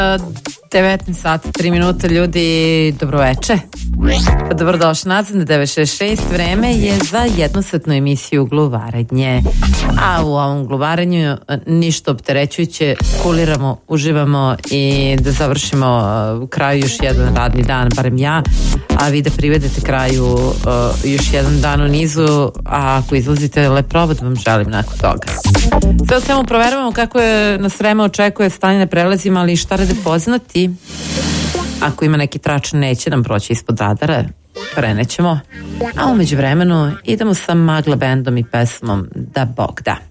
19 sati, 3 minuta, ljudi, dobroveče. Dobrodošli nazad na 966. Vreme je za jednosatnu emisiju Gluvarenje. A u ovom gluvarenju ništa opterećujuće, kuliramo, uživamo i da završimo kraju još jedan radni dan, barem ja, a vi da privedete kraju još jedan dan u nizu, a ako izlazite leprovod vam želim nakon toga. Sve o svemu proveravamo kako je nas vreme očekuje, stanje na prelazima, ali šta rade poznati. Ako ima neki trač, neće nam proći ispod radara, prenećemo. A umeđu vremenu idemo sa Magla bandom i pesmom Da Bog da.